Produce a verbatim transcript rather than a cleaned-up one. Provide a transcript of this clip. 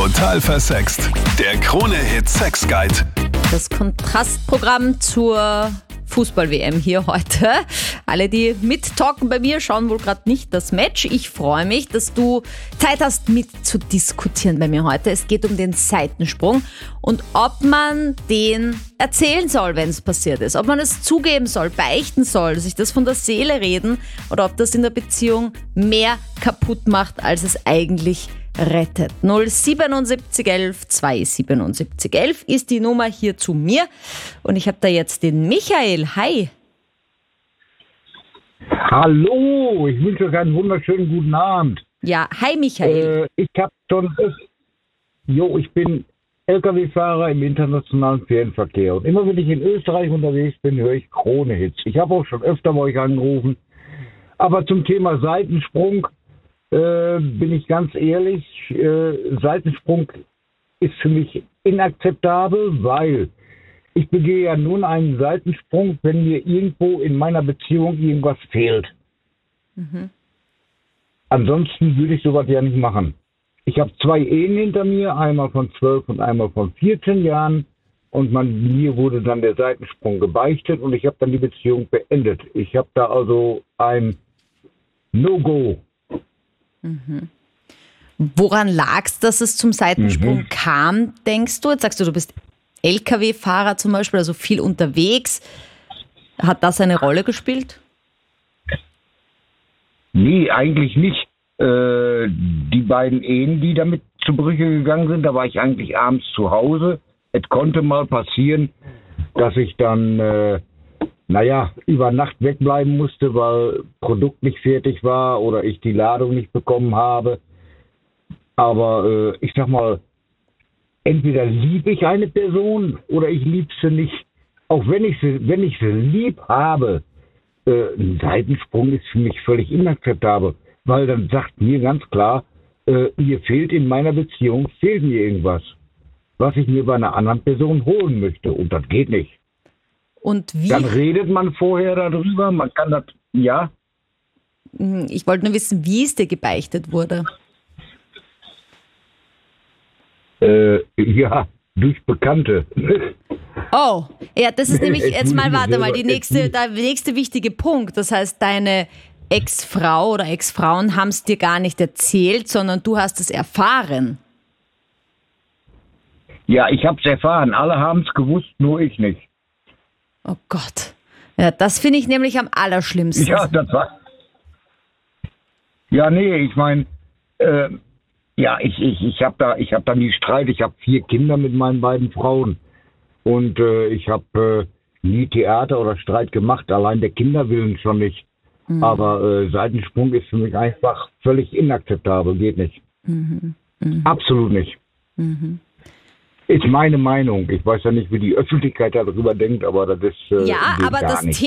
Total versext. Der Krone-Hit Sex Guide. Das Kontrastprogramm zur Fußball-W M hier heute. Alle, die mittalken bei mir, schauen wohl gerade nicht das Match. Ich freue mich, dass du Zeit hast, mitzudiskutieren bei mir heute. Es geht um den Seitensprung und ob man den erzählen soll, wenn es passiert ist. Ob man es zugeben soll, beichten soll, sich das von der Seele reden oder ob das in der Beziehung mehr kaputt macht, als es eigentlich rettet. null siebenundsiebzig elf zweihundertsiebenundsiebzig elf ist die Nummer hier zu mir. Und ich habe da jetzt den Michael. Hi. Hallo, ich wünsche euch einen wunderschönen guten Abend. Ja, hi Michael. Äh, ich habe schon, jo, ich bin L K W-Fahrer im internationalen Fernverkehr. Und immer wenn ich in Österreich unterwegs bin, höre ich Krone-Hits. Ich habe auch schon öfter bei euch angerufen. Aber zum Thema Seitensprung Äh, bin ich ganz ehrlich, äh, Seitensprung ist für mich inakzeptabel, weil ich begehe ja nun einen Seitensprung, wenn mir irgendwo in meiner Beziehung irgendwas fehlt. Mhm. Ansonsten würde ich sowas ja nicht machen. Ich habe zwei Ehen hinter mir, einmal von zwölf und einmal von vierzehn Jahren und man, mir wurde dann der Seitensprung gebeichtet und ich habe dann die Beziehung beendet. Ich habe da also ein No-Go. Mhm. Woran lag es, dass es zum Seitensprung mhm. kam, denkst du? Jetzt sagst du, du bist L K W-Fahrer zum Beispiel, also viel unterwegs. Hat das eine Rolle gespielt? Nee, eigentlich nicht. Äh, die beiden Ehen, die damit zu Brüche gegangen sind, da war ich eigentlich abends zu Hause. Es konnte mal passieren, dass ich dann äh, naja, über Nacht wegbleiben musste, weil Produkt nicht fertig war oder ich die Ladung nicht bekommen habe. Aber äh, ich sag mal, entweder liebe ich eine Person oder ich liebe sie nicht. Auch wenn ich sie, wenn ich sie lieb habe, äh, ein Seitensprung ist für mich völlig inakzeptabel. Weil dann sagt mir ganz klar, äh, mir fehlt in meiner Beziehung, fehlt mir irgendwas, was ich mir bei einer anderen Person holen möchte. Und das geht nicht. Und wie? Dann redet man vorher darüber, man kann das, ja. Ich wollte nur wissen, wie es dir gebeichtet wurde. Äh, ja, durch Bekannte. Oh, ja, das ist nämlich, jetzt mal, warte mal, die nächste, der nächste wichtige Punkt. Das heißt, deine Ex-Frau oder Ex-Frauen haben es dir gar nicht erzählt, sondern du hast es erfahren. Ja, ich habe es erfahren. Alle haben es gewusst, nur ich nicht. Oh Gott. Ja, das finde ich nämlich am allerschlimmsten. Ja, das war. Ja, nee, ich meine, äh, ja, ich, ich, ich habe da, ich habe da nie Streit. Ich habe vier Kinder mit meinen beiden Frauen. Und äh, ich habe äh, nie Theater oder Streit gemacht, allein der Kinder willen schon nicht. Mhm. Aber äh, Seitensprung ist für mich einfach völlig inakzeptabel, geht nicht. Mhm. Mhm. Absolut nicht. Mhm. Ist meine Meinung. Ich weiß ja nicht, wie die Öffentlichkeit darüber denkt, aber das ist äh, ja, aber gar das nicht.